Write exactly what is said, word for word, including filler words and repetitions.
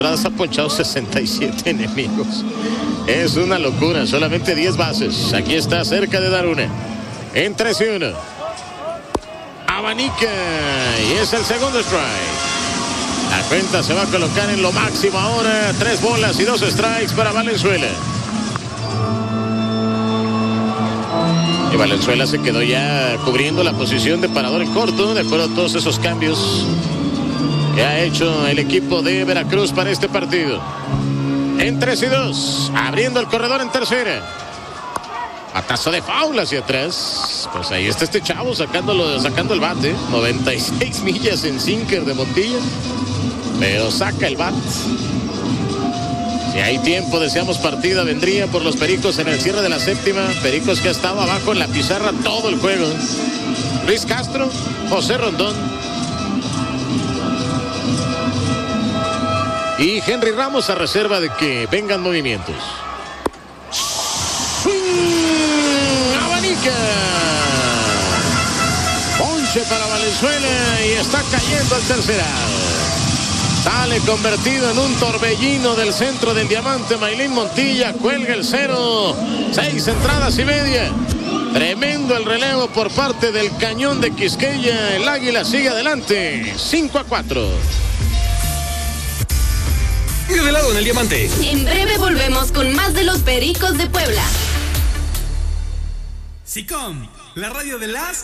Ha ponchado sesenta y siete enemigos. Es una locura, solamente diez bases. Aquí está cerca de dar una. En tres y uno. Abanica y es el segundo strike. La cuenta se va a colocar en lo máximo ahora. Tres bolas y dos strikes para Valenzuela. Y Valenzuela se quedó ya cubriendo la posición de parador en corto, de acuerdo a todos esos cambios que ha hecho el equipo de Veracruz para este partido. En tres y dos, abriendo el corredor en tercera. Patazo de foul hacia atrás. Pues ahí está este chavo sacándolo, sacando el bate. noventa y seis millas en sinker de Montilla. Pero saca el bat. Si hay tiempo, deseamos partida, vendría por los Pericos en el cierre de la séptima. Pericos que ha estado abajo en la pizarra todo el juego. Luis Castro, José Rondón y Henry Ramos a reserva de que vengan movimientos. Abanica. Ponche para Valenzuela y está cayendo al tercer out. Sale convertido en un torbellino del centro del diamante Maylin Montilla. Cuelga el cero. Seis entradas y media. Tremendo el relevo por parte del Cañón de Quisqueya. El Águila sigue adelante. cinco a cuatro. De lado en el diamante. En breve volvemos con más de los Pericos de Puebla. SICOM, la radio de las